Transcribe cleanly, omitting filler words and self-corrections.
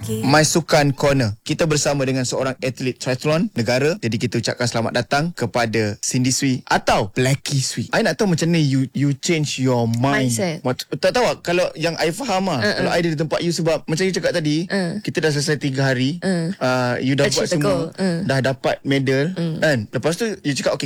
My Sukan Corner. Kita bersama dengan seorang atlet triathlon negara. Jadi kita ucapkan selamat datang kepada Cindy Sui atau Blackie Sui. I nak tahu macam mana you change your mind. Tak tahu tak, kalau yang I faham kalau I ada di tempat you, sebab macam you cakap tadi, kita dah selesai 3 hari, you dah buat semua, dah dapat medal kan. Lepas tu you cakap okay,